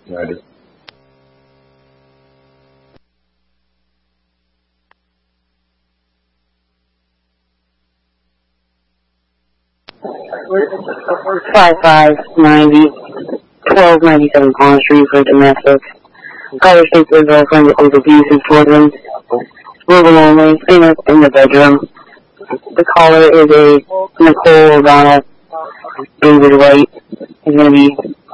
Ready. Five 1297 Pond Street for domestic. Caller states their girlfriend was abusive toward him. Verbal only, in the bedroom. The caller is a Nicole O'Donnell. David White is going to be